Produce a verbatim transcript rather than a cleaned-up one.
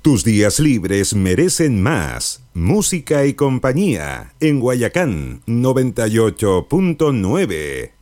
Tus días libres merecen más. Música y compañía en Guayacán noventa y ocho punto nueve.